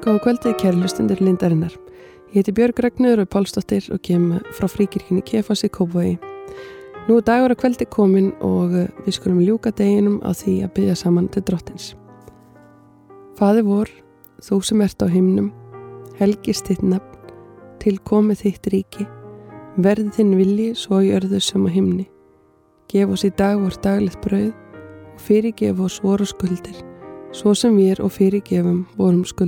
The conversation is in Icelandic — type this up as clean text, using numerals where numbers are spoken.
Góða kvöldið, kæru hlustendur Lindarinnar. Ég heiti Björg Ragnheiður Pálsdóttir og kem frá Fríkirkjunni Kefási, Kópavogi. Nú er dagur að kvöldi komin og við skulum ljúka deginum á því að biðja saman til Drottins. Faðir vor, þú sem ert á himnum, helgist þitt nafn, tilkomið þitt ríki, verði þinn vilji svo í jörðu sem á himni. Gef oss í dag vort daglegt brauð og fyrirgef oss vorar skuldir, svo sem við og fyrirgefum vorum skuldir.